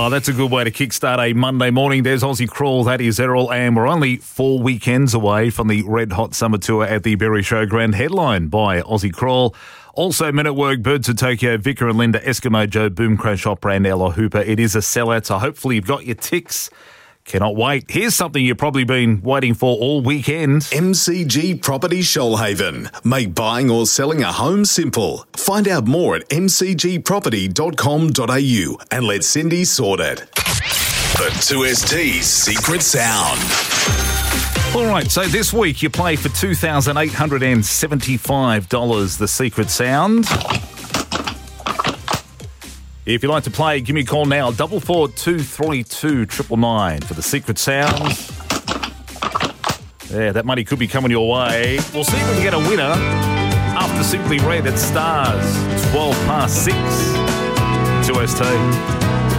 Oh, that's a good way to kickstart a Monday morning. There's Aussie Crawl, that is Errol, and we're only 4 weekends away from the Red Hot Summer Tour at the Berry Showground, headlined by Aussie Crawl. Also, Men at Work, Birds of Tokyo, Vicar and Linda, Eskimo Joe, Boom Crash Opera and Ella Hooper. It is a sellout, so hopefully you've got your ticks. Cannot wait. Here's something you've probably been waiting for all weekend. MCG Property Shoalhaven. Make buying or selling a home simple. Find out more at mcgproperty.com.au and let Cindy sort it. The 2ST's Secret Sound. All right, so this week you play for $2,875, the Secret Sound. If you'd like to play, give me a call now, 442329 999 for the Secret Sound. Yeah, that money could be coming your way. We'll see if we can get a winner after Simply Red at Stars, 12 past 6, 2ST.